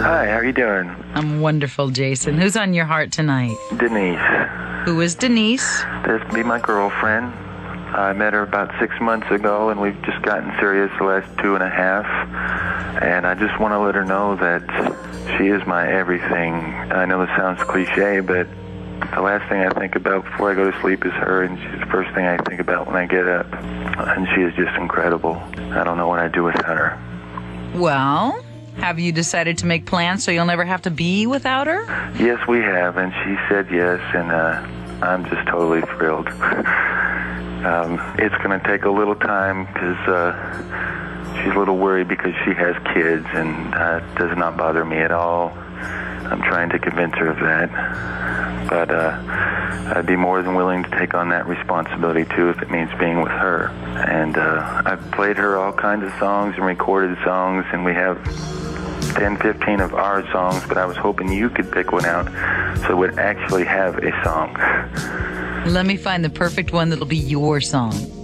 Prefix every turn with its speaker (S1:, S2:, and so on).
S1: Hi, how are you doing?
S2: I'm wonderful, Jason. Who's on your heart tonight?
S1: Denise.
S2: Who is Denise?
S1: This be my girlfriend. I met her about 6 months ago, and we've just gotten serious the last 2.5. And I just want to let her know that she is my everything. I know this sounds cliche, but the last thing I think about before I go to sleep is her, and she's the first thing I think about when I get up. And she is just incredible. I don't know what I'd do without her.
S2: Well, have you decided to make plans so you'll never have to be without her?
S1: Yes, we have, and she said yes, and I'm just totally thrilled. It's going to take a little time because she's a little worried because she has kids, and that does not bother me at all. I'm trying to convince her of that. But I'd be more than willing to take on that responsibility, too, if it means being with her. And I've played her all kinds of songs and recorded songs, and we have 10, 15 of our songs, but I was hoping you could pick one out so it would actually have a song.
S2: Let me find the perfect one that'll be your song.